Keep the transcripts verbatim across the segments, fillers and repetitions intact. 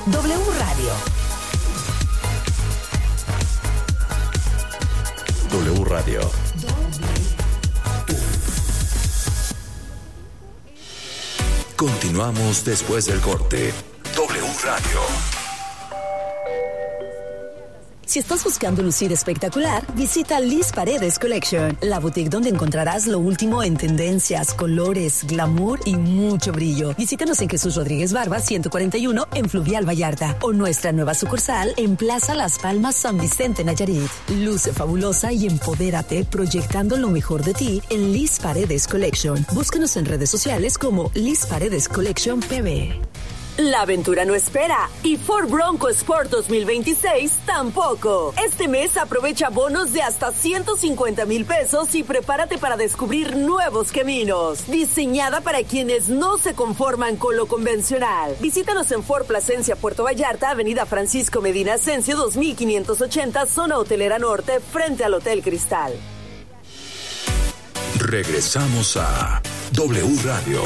W Radio. W Radio. Continuamos después del corte. W Radio. Si estás buscando lucir espectacular, visita Liz Paredes Collection, la boutique donde encontrarás lo último en tendencias, colores, glamour y mucho brillo. Visítanos en Jesús Rodríguez Barba, ciento cuarenta y uno, en Fluvial Vallarta, o nuestra nueva sucursal en Plaza Las Palmas, San Vicente, Nayarit. Luce fabulosa y empodérate proyectando lo mejor de ti en Liz Paredes Collection. Búscanos en redes sociales como Liz Paredes Collection P B. La aventura no espera y Ford Bronco Sport dos mil veintiséis tampoco. Este mes aprovecha bonos de hasta ciento cincuenta mil pesos y prepárate para descubrir nuevos caminos. Diseñada para quienes no se conforman con lo convencional. Visítanos en Ford Plasencia, Puerto Vallarta, Avenida Francisco Medina Asensio dos mil quinientos ochenta, Zona Hotelera Norte, frente al Hotel Cristal. Regresamos a W Radio.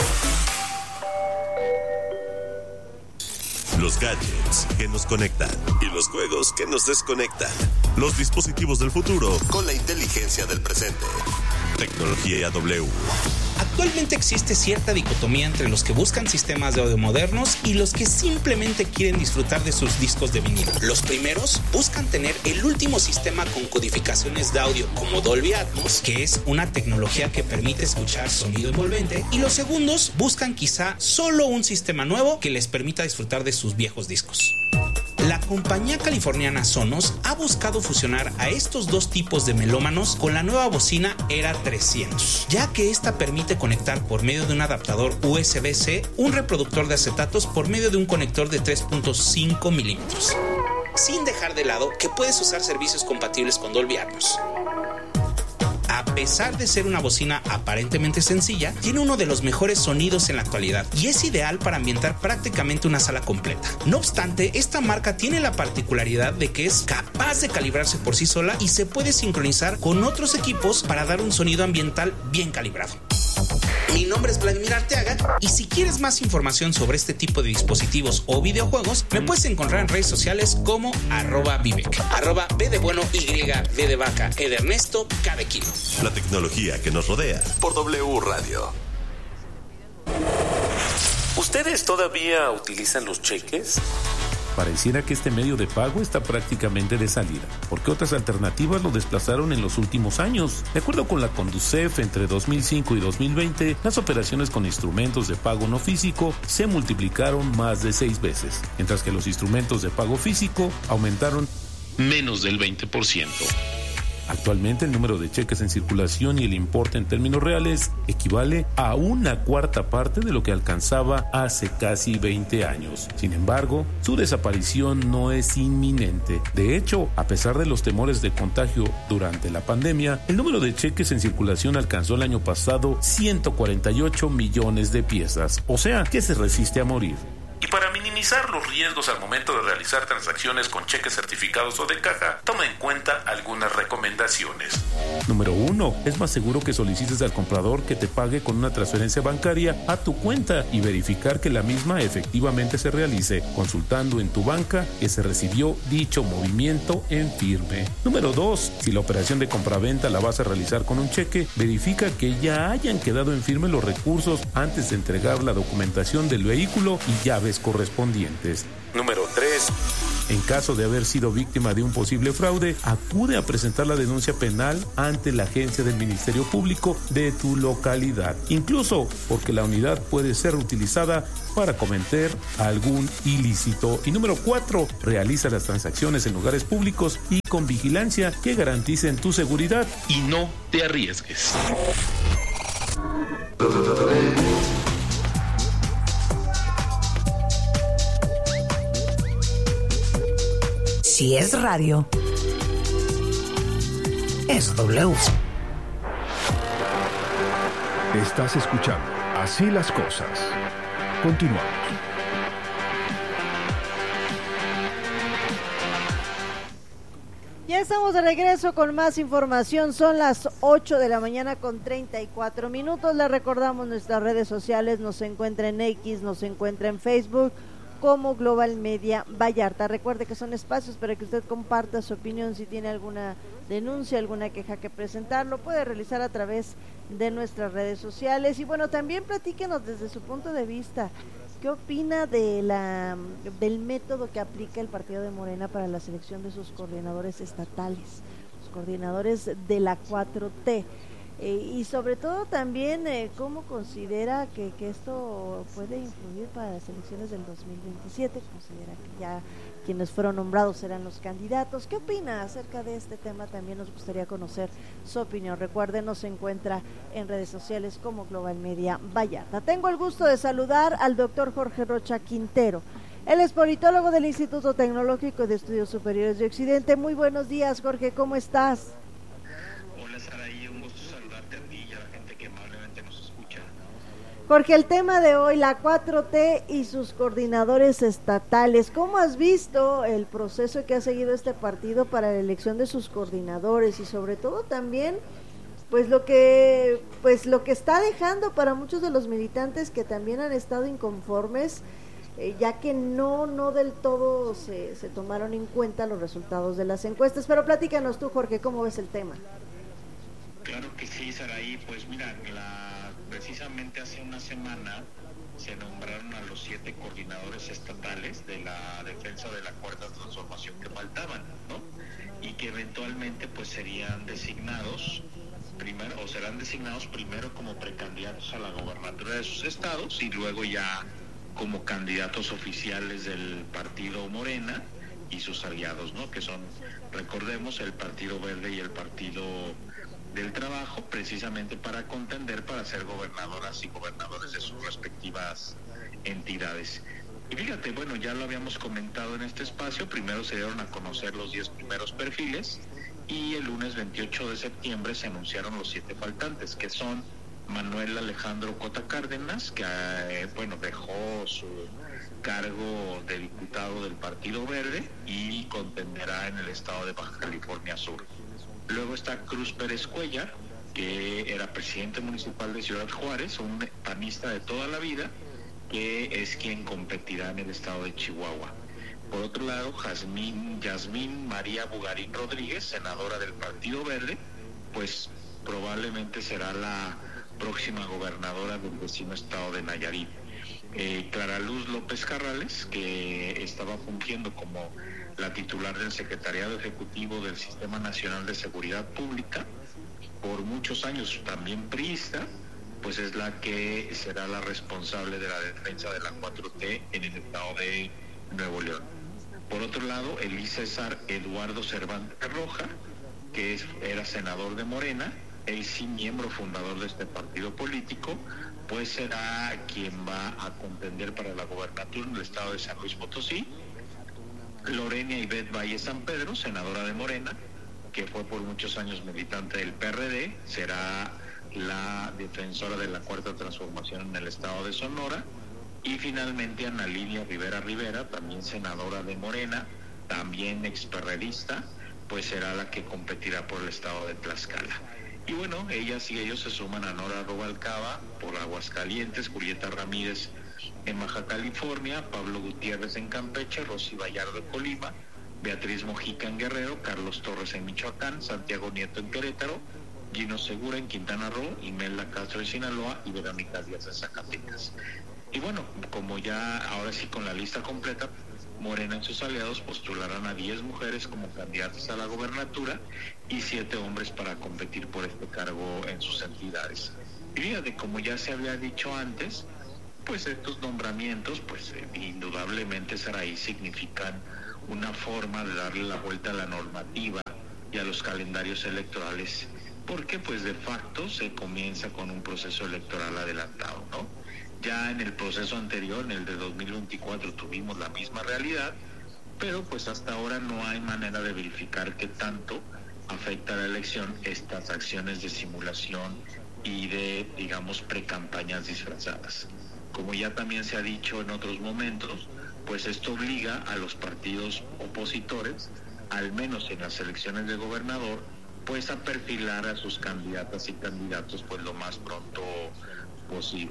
Los gadgets que nos conectan y los juegos que nos desconectan. Los dispositivos del futuro con la inteligencia del presente. Tecnología W. Actualmente existe cierta dicotomía entre los que buscan sistemas de audio modernos y los que simplemente quieren disfrutar de sus discos de vinilo. Los primeros buscan tener el último sistema con codificaciones de audio como Dolby Atmos, que es una tecnología que permite escuchar sonido envolvente, y los segundos buscan quizá solo un sistema nuevo que les permita disfrutar de sus viejos discos. La compañía californiana Sonos ha buscado fusionar a estos dos tipos de melómanos con la nueva bocina Era trescientos, ya que esta permite conectar por medio de un adaptador U S B C un reproductor de acetatos por medio de un conector de tres punto cinco milímetros, sin dejar de lado que puedes usar servicios compatibles con Dolby Atmos. A pesar de ser una bocina aparentemente sencilla, tiene uno de los mejores sonidos en la actualidad y es ideal para ambientar prácticamente una sala completa. No obstante, esta marca tiene la particularidad de que es capaz de calibrarse por sí sola y se puede sincronizar con otros equipos para dar un sonido ambiental bien calibrado. Mi nombre es Vladimir Arteaga y si quieres más información sobre este tipo de dispositivos o videojuegos, me puedes encontrar en redes sociales como arroba Vivek, arroba B de bueno, Y, V de vaca, E de Ernesto, K de kilo. La tecnología que nos rodea por W Radio. ¿Ustedes todavía utilizan los cheques? Pareciera que este medio de pago está prácticamente de salida, porque otras alternativas lo desplazaron en los últimos años. De acuerdo con la Conducef, entre dos mil cinco y dos mil veinte, las operaciones con instrumentos de pago no físico se multiplicaron más de seis veces, mientras que los instrumentos de pago físico aumentaron menos del veinte por ciento. Actualmente el número de cheques en circulación y el importe en términos reales equivale a una cuarta parte de lo que alcanzaba hace casi veinte años. Sin embargo, su desaparición no es inminente. De hecho, a pesar de los temores de contagio durante la pandemia, el número de cheques en circulación alcanzó el año pasado ciento cuarenta y ocho millones de piezas, o sea, que se resiste a morir. Y para minimizar los riesgos al momento de realizar transacciones con cheques certificados o de caja, toma en cuenta algunas recomendaciones. Número uno. Es más seguro que solicites al comprador que te pague con una transferencia bancaria a tu cuenta y verificar que la misma efectivamente se realice, consultando en tu banca que se recibió dicho movimiento en firme. Número dos. Si la operación de compraventa la vas a realizar con un cheque, verifica que ya hayan quedado en firme los recursos antes de entregar la documentación del vehículo y llaves correspondientes. Número tres. En caso de haber sido víctima de un posible fraude, acude a presentar la denuncia penal ante la agencia del Ministerio Público de tu localidad, incluso porque la unidad puede ser utilizada para cometer algún ilícito. Y número cuatro, realiza las transacciones en lugares públicos y con vigilancia que garanticen tu seguridad y no te arriesgues. Si es radio, es W. Estás escuchando Así las Cosas. Continuamos. Ya estamos de regreso con más información. Son las ocho de la mañana con treinta y cuatro minutos. Les recordamos nuestras redes sociales. Nos encuentra en X, nos encuentra en Facebook como Global Media Vallarta. Recuerde que son espacios para que usted comparta su opinión. Si tiene alguna denuncia, alguna queja que presentar, lo puede realizar a través de nuestras redes sociales. Y bueno, también platíquenos desde su punto de vista, ¿qué opina de la del método que aplica el partido de Morena para la selección de sus coordinadores estatales, los coordinadores de la cuatro T? Eh, y sobre todo también, eh, ¿cómo considera que, que esto puede influir para las elecciones del dos mil veintisiete? ¿Considera que ya quienes fueron nombrados serán los candidatos? ¿Qué opina acerca de este tema? También nos gustaría conocer su opinión. Recuerden, nos encuentra en redes sociales como Global Media Vallarta. Tengo el gusto de saludar al doctor Jorge Rocha Quintero. Él es politólogo del Instituto Tecnológico de Estudios Superiores de Occidente. Muy buenos días, Jorge, ¿cómo estás? Hola, Saraí, un gusto saludarte a ti y a la gente que amablemente nos escucha. Jorge, el tema de hoy, la cuatro T y sus coordinadores estatales. ¿Cómo has visto el proceso que ha seguido este partido para la elección de sus coordinadores y sobre todo también pues lo que pues lo que está dejando para muchos de los militantes que también han estado inconformes, eh, ya que no no del todo se, se tomaron en cuenta los resultados de las encuestas? Pero platícanos tú, Jorge, ¿cómo ves el tema? Claro que sí, Saraí. Pues mira, la, precisamente hace una semana se nombraron a los siete coordinadores estatales de la defensa de la cuarta transformación que faltaban, ¿no? Y que eventualmente pues serían designados primero, o serán designados primero como precandidatos a la gobernatura de sus estados y luego ya como candidatos oficiales del partido Morena y sus aliados, ¿no? Que son, recordemos, el Partido Verde y el Partido del Trabajo, precisamente para contender para ser gobernadoras y gobernadores de sus respectivas entidades. Y fíjate, bueno, ya lo habíamos comentado en este espacio, primero se dieron a conocer los diez primeros perfiles y el lunes veintiocho de septiembre se anunciaron los siete faltantes, que son Manuel Alejandro Cota Cárdenas, que eh, bueno, dejó su cargo de diputado del Partido Verde y contenderá en el estado de Baja California Sur. Luego está Cruz Pérez Cuellar, que era presidente municipal de Ciudad Juárez, un panista de toda la vida, que es quien competirá en el estado de Chihuahua. Por otro lado, Jazmín, Yasmín María Bugarín Rodríguez, senadora del Partido Verde, pues probablemente será la próxima gobernadora del vecino estado de Nayarit. Eh, Clara Luz López Carrales, que estaba fungiendo como la titular del Secretariado Ejecutivo del Sistema Nacional de Seguridad Pública, por muchos años también priista, pues es la que será la responsable de la defensa de la cuatro T en el estado de Nuevo León. Por otro lado, Elí César Eduardo Cervantes Roja, que es, era senador de Morena, él sí miembro fundador de este partido político, pues será quien va a contender para la gobernatura en el estado de San Luis Potosí. Lorena Ivette Valle San Pedro, senadora de Morena, que fue por muchos años militante del P R D, será la defensora de la cuarta transformación en el estado de Sonora. Y finalmente Ana Lidia Rivera Rivera, también senadora de Morena, también experredista, pues será la que competirá por el estado de Tlaxcala. Y bueno, ellas y ellos se suman a Nora Rubalcaba por Aguascalientes, Julieta Ramírez en Baja California, Pablo Gutiérrez en Campeche, Rosy Vallardo en Colima, Beatriz Mojica en Guerrero, Carlos Torres en Michoacán, Santiago Nieto en Querétaro, Gino Segura en Quintana Roo, Imelda Castro en Sinaloa y Verónica Díaz en Zacatecas. Y bueno, como ya ahora sí con la lista completa, Morena y sus aliados postularán a diez mujeres como candidatas a la gobernatura y siete hombres para competir por este cargo en sus entidades. Y fíjate, como ya se había dicho antes, pues estos nombramientos, pues eh, indudablemente, Saraí, significan una forma de darle la vuelta a la normativa y a los calendarios electorales, porque pues de facto se comienza con un proceso electoral adelantado, ¿no? Ya en el proceso anterior, en el de dos mil veinticuatro, tuvimos la misma realidad, pero pues hasta ahora no hay manera de verificar qué tanto afecta a la elección estas acciones de simulación y de, digamos, precampañas disfrazadas. Como ya también se ha dicho en otros momentos, pues esto obliga a los partidos opositores, al menos en las elecciones de gobernador, pues a perfilar a sus candidatas y candidatos pues lo más pronto posible.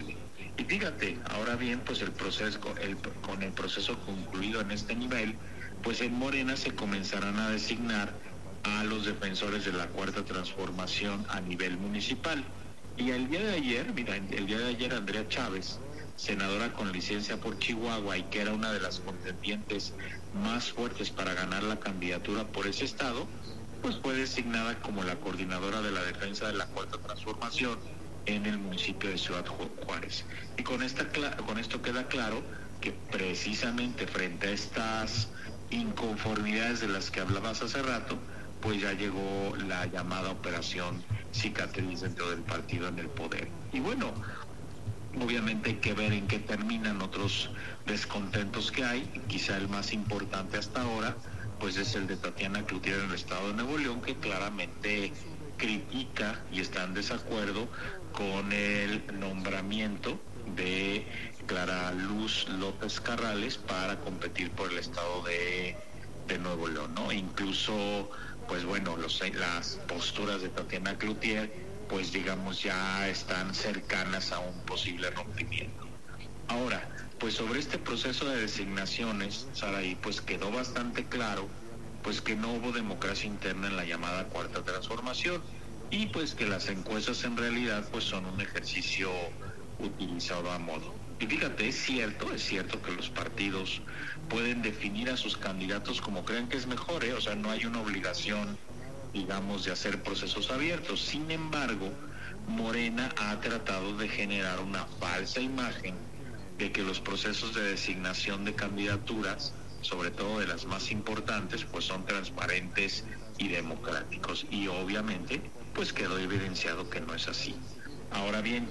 Y fíjate, ahora bien, pues el proceso, el, con el proceso concluido en este nivel, pues en Morena se comenzarán a designar a los defensores de la Cuarta Transformación a nivel municipal. Y el día de ayer, mira, el día de ayer Andrea Chávez, senadora con licencia por Chihuahua y que era una de las contendientes más fuertes para ganar la candidatura por ese estado, pues fue designada como la coordinadora de la defensa de la Cuarta Transformación en el municipio de Ciudad Juárez. Y con, esta, con esto queda claro que precisamente frente a estas inconformidades de las que hablabas hace rato, pues ya llegó la llamada operación cicatriz dentro del partido en el poder. Y bueno, obviamente hay que ver en qué terminan otros descontentos que hay. Quizá el más importante hasta ahora pues es el de Tatiana Cloutier en el estado de Nuevo León, que claramente critica y está en desacuerdo con el nombramiento de Clara Luz López Carrales para competir por el estado de, de Nuevo León, ¿no? Incluso, pues bueno, los, las posturas de Tatiana Cloutier, pues digamos ya están cercanas a un posible rompimiento. Ahora, pues sobre este proceso de designaciones, Saraí, pues quedó bastante claro pues que no hubo democracia interna en la llamada Cuarta Transformación y pues que las encuestas en realidad pues son un ejercicio utilizado a modo. Y fíjate, es cierto, es cierto que los partidos pueden definir a sus candidatos como crean que es mejor, ¿eh? O sea, no hay una obligación, digamos, de hacer procesos abiertos. Sin embargo, Morena ha tratado de generar una falsa imagen de que los procesos de designación de candidaturas, sobre todo de las más importantes, pues son transparentes y democráticos. Y obviamente, pues quedó evidenciado que no es así. Ahora bien,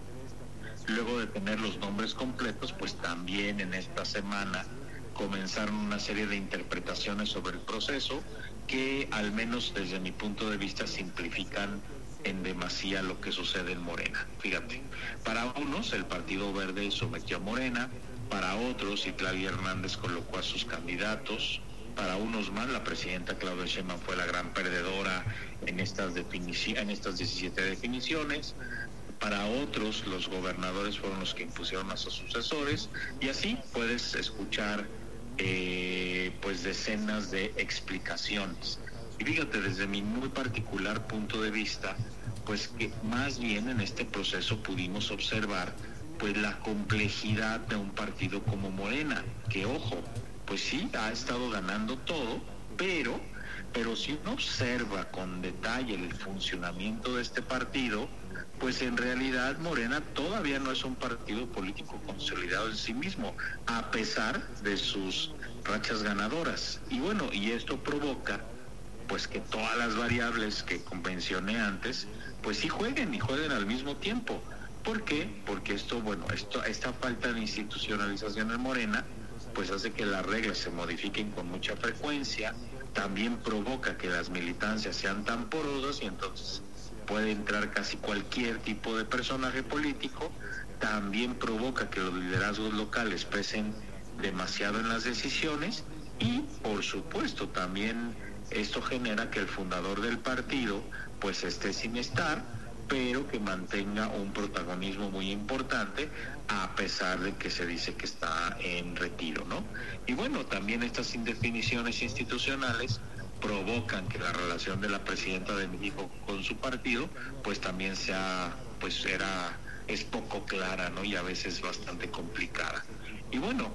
luego de tener los nombres completos, pues también en esta semana comenzaron una serie de interpretaciones sobre el proceso que, al menos desde mi punto de vista, simplifican en demasía lo que sucede en Morena. Fíjate, para unos el Partido Verde sometió a Morena, para otros Citlali Hernández colocó a sus candidatos, para unos más la presidenta Claudia Sheinbaum fue la gran perdedora en estas, definici- en estas diecisiete definiciones, para otros los gobernadores fueron los que impusieron a sus sucesores, y así puedes escuchar eh, pues decenas de explicaciones. Y fíjate, desde mi muy particular punto de vista, pues que más bien en este proceso pudimos observar pues la complejidad de un partido como Morena, que ojo, pues sí, ha estado ganando todo, pero, pero si uno observa con detalle el funcionamiento de este partido, pues en realidad Morena todavía no es un partido político consolidado en sí mismo, a pesar de sus rachas ganadoras. Y bueno, y esto provoca pues que todas las variables que mencioné antes, pues sí jueguen y jueguen al mismo tiempo. ¿Por qué? Porque esto, bueno, esto, esta falta de institucionalización en Morena, pues hace que las reglas se modifiquen con mucha frecuencia, también provoca que las militancias sean tan porosas y entonces puede entrar casi cualquier tipo de personaje político, también provoca que los liderazgos locales pesen demasiado en las decisiones y, por supuesto, también esto genera que el fundador del partido pues esté sin estar, pero que mantenga un protagonismo muy importante a pesar de que se dice que está en retiro, ¿no? Y bueno, también estas indefiniciones institucionales provocan que la relación de la presidenta de México con su partido pues también sea, pues era, es poco clara, ¿no? Y a veces bastante complicada. Y bueno,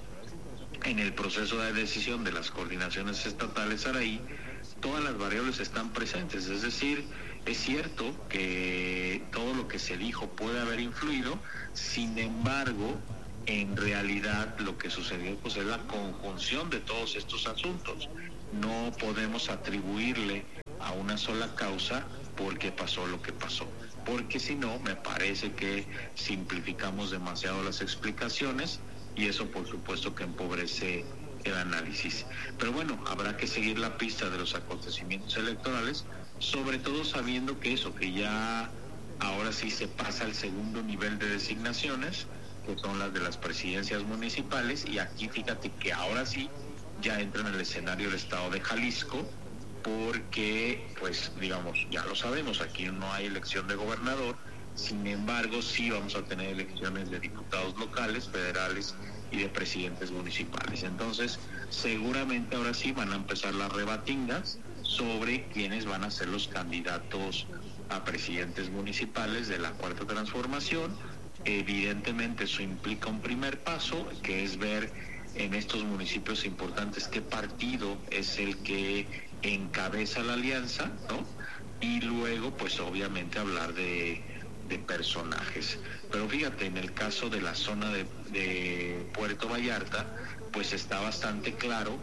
en el proceso de decisión de las coordinaciones estatales, Araí, todas las variables están presentes, es decir, es cierto que todo lo que se dijo puede haber influido, sin embargo, en realidad lo que sucedió pues es la conjunción de todos estos asuntos. No podemos atribuirle a una sola causa porque pasó lo que pasó, porque si no, me parece que simplificamos demasiado las explicaciones y eso por supuesto que empobrece el análisis. Pero bueno, habrá que seguir la pista de los acontecimientos electorales, sobre todo sabiendo que eso, que ya ahora sí se pasa al segundo nivel de designaciones, que son las de las presidencias municipales, y aquí fíjate que ahora sí ya entra en el escenario el estado de Jalisco, porque pues digamos, ya lo sabemos, aquí no hay elección de gobernador, Sin embargo, sí vamos a tener elecciones de diputados locales, federales y de presidentes municipales. Entonces, seguramente ahora sí van a empezar las rebatingas sobre quiénes van a ser los candidatos a presidentes municipales de la Cuarta Transformación. Evidentemente eso implica un primer paso, que es ver en estos municipios importantes qué partido es el que encabeza la alianza, ¿no? Y luego, pues obviamente hablar de, de personajes. Pero fíjate, en el caso de la zona de, de Puerto Vallarta, pues está bastante claro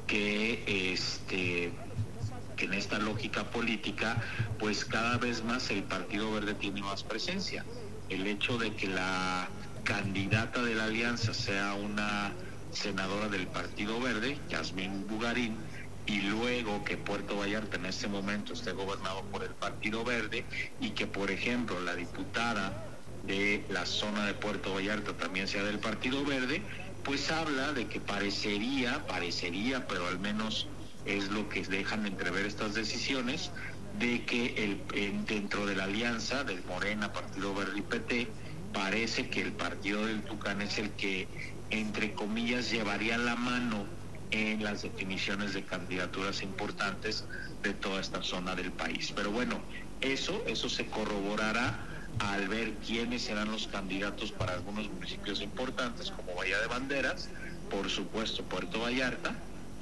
que este que en esta lógica política, pues cada vez más el Partido Verde tiene más presencia. El hecho de que la candidata de la alianza sea una senadora del Partido Verde, Yasmín Bugarín, y luego que Puerto Vallarta en este momento esté gobernado por el Partido Verde, y que, por ejemplo, la diputada de la zona de Puerto Vallarta también sea del Partido Verde, pues habla de que parecería, parecería, pero al menos es lo que dejan entrever estas decisiones, de que el, en, dentro de la alianza del Morena, Partido Verde y P T, parece que el partido del Tucán es el que, entre comillas, llevaría la mano en las definiciones de candidaturas importantes de toda esta zona del país. Pero bueno, eso, eso se corroborará al ver quiénes serán los candidatos para algunos municipios importantes, como Bahía de Banderas, por supuesto Puerto Vallarta,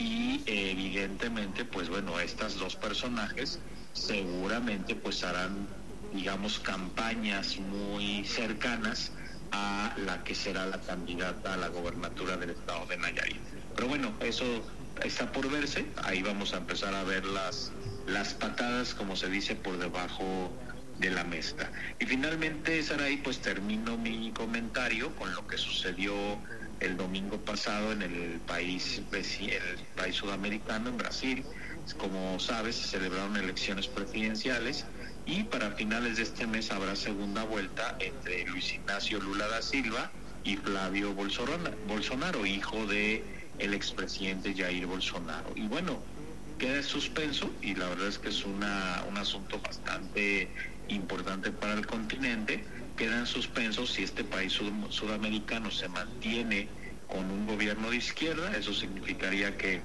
y eh, evidentemente, pues bueno, estas dos personajes seguramente pues harán, digamos, campañas muy cercanas a la que será la candidata a la gobernatura del estado de Nayarit. Pero bueno, eso está por verse, ahí vamos a empezar a ver las, las patadas, como se dice, por debajo de la mesa. Y finalmente, Saraí, pues termino mi comentario con lo que sucedió el domingo pasado en el país, el país sudamericano, en Brasil. Como sabes, se celebraron elecciones presidenciales y para finales de este mes habrá segunda vuelta entre Luis Ignacio Lula da Silva y Flavio Bolsonaro, hijo de el expresidente Jair Bolsonaro. Y bueno, queda en suspenso, y la verdad es que es una, un asunto bastante importante para el continente. Queda en suspenso si este país sud sudamericano se mantiene con un gobierno de izquierda. Eso significaría que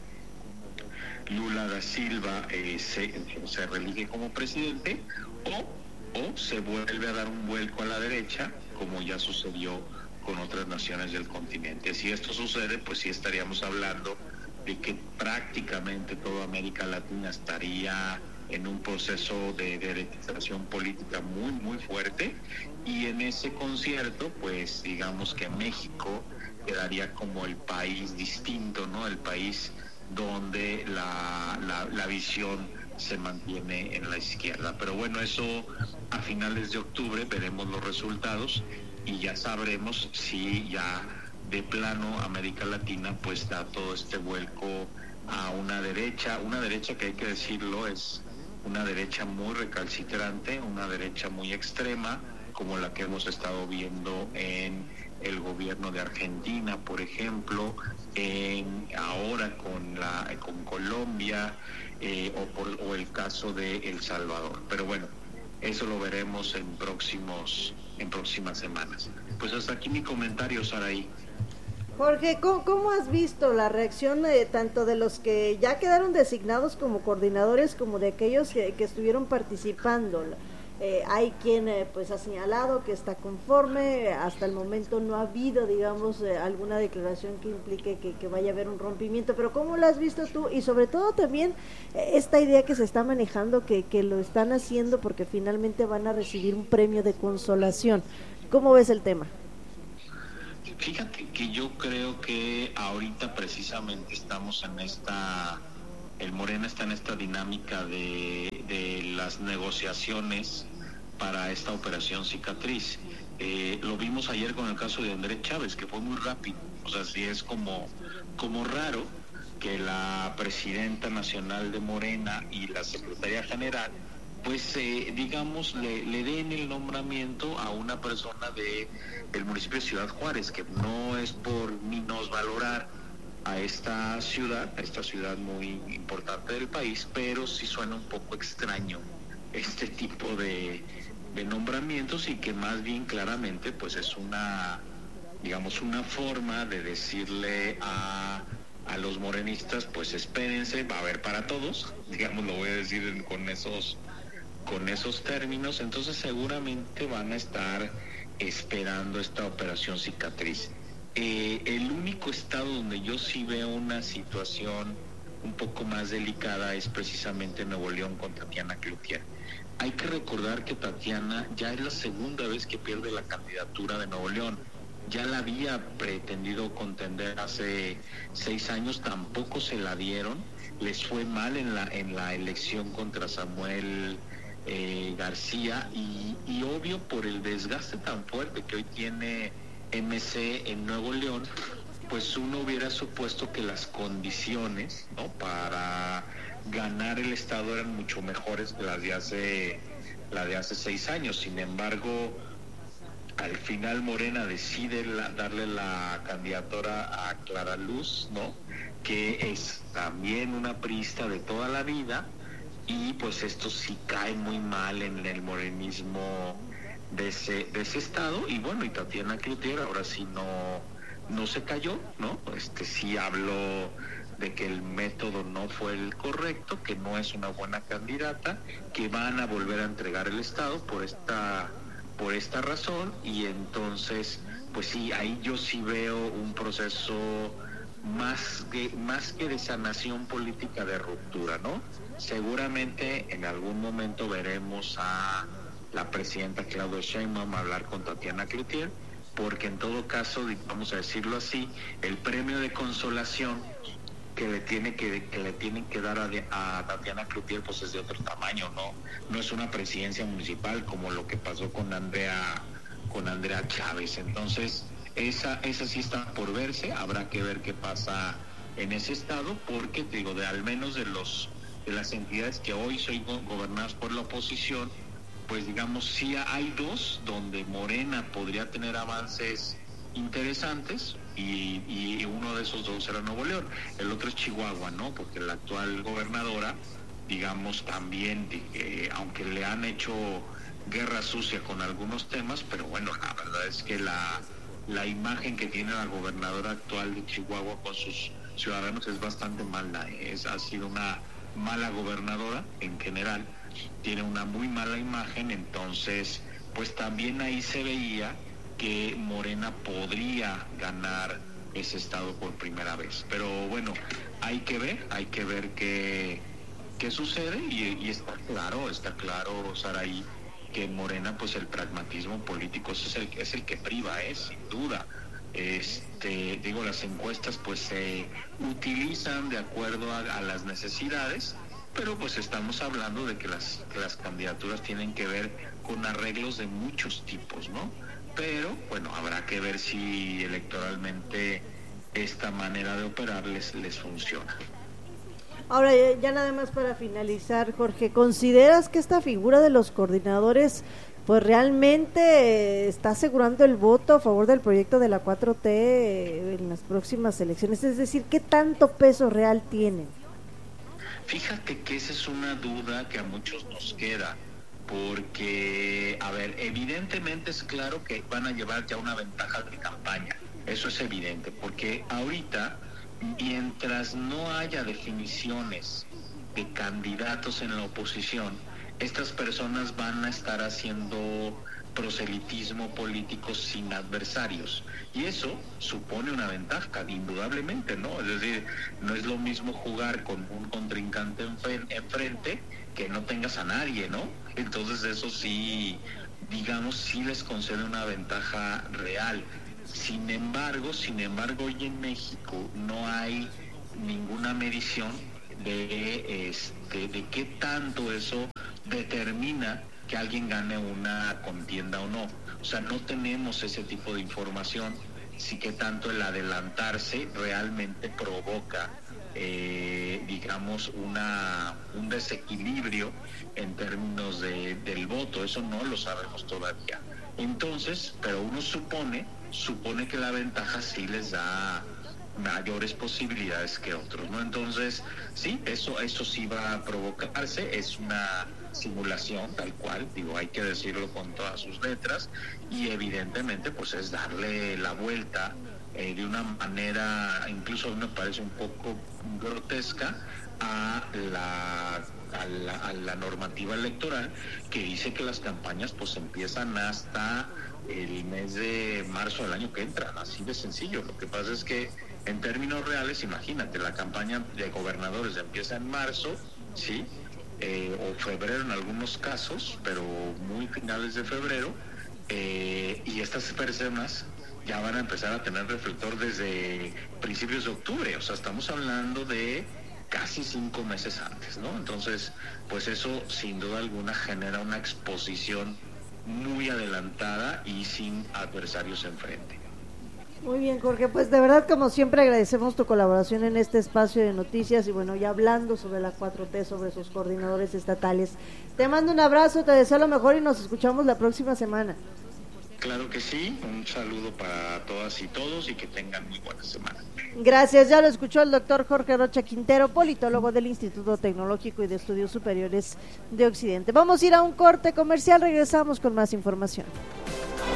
Lula da Silva eh, se, se reelige como presidente, o, o se vuelve a dar un vuelco a la derecha, como ya sucedió con otras naciones del continente. Si esto sucede, pues sí estaríamos hablando de que prácticamente toda América Latina estaría en un proceso de derechización política muy, muy fuerte, y en ese concierto, pues digamos que México quedaría como el país distinto, ¿no? El país donde la, la, la visión se mantiene en la izquierda. Pero bueno, eso a finales de octubre veremos los resultados y ya sabremos si ya de plano América Latina pues da todo este vuelco a una derecha, una derecha que hay que decirlo es una derecha muy recalcitrante, una derecha muy extrema, como la que hemos estado viendo en el gobierno de Argentina, por ejemplo, en, ahora con la con Colombia, eh, o, por, o el caso de El Salvador. Pero bueno, eso lo veremos en próximos en próximas semanas. Pues hasta aquí mi comentario, Saraí. Jorge, ¿cómo, cómo has visto la reacción eh, tanto de los que ya quedaron designados como coordinadores como de aquellos que, que estuvieron participando? Eh, hay quien eh, pues ha señalado que está conforme, hasta el momento no ha habido, digamos, eh, alguna declaración que implique que, que vaya a haber un rompimiento, pero ¿cómo lo has visto tú? Y sobre todo también eh, esta idea que se está manejando, que, que lo están haciendo porque finalmente van a recibir un premio de consolación. ¿Cómo ves el tema? Fíjate que yo creo que ahorita precisamente estamos en esta, el Morena está en esta dinámica de, de las negociaciones para esta operación cicatriz. Eh, lo vimos ayer con el caso de Andrés Chávez, que fue muy rápido. O sea, sí es como, como raro que la presidenta nacional de Morena y la secretaria general pues eh, digamos le, le den el nombramiento a una persona de el municipio de Ciudad Juárez, que no es por minusvalorar a esta ciudad, a esta ciudad muy importante del país, pero sí suena un poco extraño este tipo de, de nombramientos y que más bien claramente pues es una, digamos, una forma de decirle a, a los morenistas, pues espérense, va a haber para todos, digamos, lo voy a decir con esos, con esos términos. Entonces seguramente van a estar esperando esta operación cicatriz. Eh, el único estado donde yo sí veo una situación un poco más delicada es precisamente Nuevo León con Tatiana Cloutier. Hay que recordar que Tatiana ya es la segunda vez que pierde la candidatura de Nuevo León. Ya la había pretendido contender hace seis años, tampoco se la dieron. Les fue mal en la en la elección contra Samuel eh, García y, y obvio por el desgaste tan fuerte que hoy tiene M C en Nuevo León, pues uno hubiera supuesto que las condiciones, ¿no?, para ganar el estado eran mucho mejores que las de hace la de hace seis años. Sin embargo, al final Morena decide la, darle la candidatura a Clara Luz, ¿no?, que es también una priista de toda la vida, y pues esto sí cae muy mal en el morenismo de ese de ese estado. Y bueno, y Tatiana Cloutier ahora sí no no se cayó, ¿no? Este sí habló de que el método no fue el correcto, que no es una buena candidata, que van a volver a entregar el estado por esta por esta razón. Y entonces pues sí, ahí yo sí veo un proceso más que más que de sanación política, de ruptura, ¿no? Seguramente en algún momento veremos a la presidenta Claudia Sheinbaum hablar con Tatiana Cloutier, porque en todo caso, vamos a decirlo así, el premio de consolación que le tiene que, que le tienen que dar a, a Tatiana Cloutier pues es de otro tamaño, no no es una presidencia municipal como lo que pasó con Andrea con Andrea Chávez. Entonces esa esa sí está por verse, habrá que ver qué pasa en ese estado, porque te digo, de al menos de los de las entidades que hoy son gobernadas por la oposición, pues digamos sí hay dos donde Morena podría tener avances interesantes, y, y uno de esos dos era Nuevo León, el otro es Chihuahua, ¿no? Porque la actual gobernadora, digamos, también, eh, aunque le han hecho guerra sucia con algunos temas, pero bueno, la verdad es que la, la imagen que tiene la gobernadora actual de Chihuahua con sus ciudadanos es bastante mala, es, ha sido una mala gobernadora en general, tiene una muy mala imagen. Entonces pues también ahí se veía que Morena podría ganar ese estado por primera vez, pero bueno, hay que ver, hay que ver qué, qué sucede, y, y está claro, está claro, Saraí, que Morena, pues el pragmatismo político es el, es el que priva, ¿eh? Sin duda. Este, digo, las encuestas pues se utilizan de acuerdo a, a las necesidades, pero pues estamos hablando de que las, que las candidaturas tienen que ver con arreglos de muchos tipos, ¿no? Pero bueno, habrá que ver si electoralmente esta manera de operar les, les funciona. Ahora, ya, ya nada más para finalizar, Jorge, ¿consideras que esta figura de los coordinadores pues realmente está asegurando el voto a favor del proyecto de la cuatro T en las próximas elecciones? Es decir, ¿qué tanto peso real tienen? Fíjate que esa es una duda que a muchos nos queda, porque, a ver, evidentemente es claro que van a llevar ya una ventaja de campaña, eso es evidente, porque ahorita, mientras no haya definiciones de candidatos en la oposición, estas personas van a estar haciendo proselitismo político sin adversarios, y eso supone una ventaja, indudablemente, ¿no? Es decir, no es lo mismo jugar con un contrincante enfrente que no tengas a nadie, ¿no? Entonces eso sí, digamos, sí les concede una ventaja real. Sin embargo, sin embargo, hoy en México no hay ninguna medición de este de qué tanto eso determina que alguien gane una contienda o no. O sea, no tenemos ese tipo de información, sí que tanto el adelantarse realmente provoca eh, digamos una un desequilibrio en términos de, del voto. Eso no lo sabemos todavía. Entonces, pero uno supone supone que la ventaja sí les da mayores posibilidades que otros, ¿no? Entonces, sí, eso, eso sí va a provocarse, es una simulación tal cual, digo, hay que decirlo con todas sus letras, y evidentemente pues es darle la vuelta eh, de una manera, incluso a mí me parece un poco grotesca, a la, a la a la normativa electoral, que dice que las campañas pues empiezan hasta el mes de marzo del año que entra, así de sencillo. Lo que pasa es que en términos reales, imagínate, la campaña de gobernadores empieza en marzo, sí, eh, o febrero en algunos casos, pero muy finales de febrero, eh, y estas personas ya van a empezar a tener reflector desde principios de octubre, o sea, estamos hablando de casi cinco meses antes, ¿no? Entonces, pues eso sin duda alguna genera una exposición muy adelantada y sin adversarios enfrente. Muy bien, Jorge, pues de verdad, como siempre, agradecemos tu colaboración en este espacio de noticias y bueno, ya hablando sobre la cuatro T, sobre sus coordinadores estatales. Te mando un abrazo, te deseo lo mejor y nos escuchamos la próxima semana. Claro que sí, un saludo para todas y todos y que tengan muy buena semana. Gracias, ya lo escuchó el doctor Jorge Rocha Quintero, politólogo del Instituto Tecnológico y de Estudios Superiores de Occidente. Vamos a ir a un corte comercial, regresamos con más información.